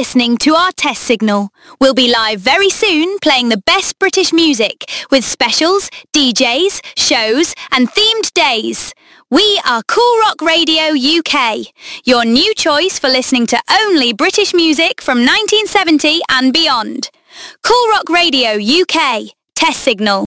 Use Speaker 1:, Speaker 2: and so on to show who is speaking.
Speaker 1: listening to our test signal. We'll be live very soon playing the best British music with specials, DJs, shows and themed days. We are Cool Rock Radio UK, your new choice for listening to only British music from 1970 and beyond. Cool Rock Radio UK, test signal.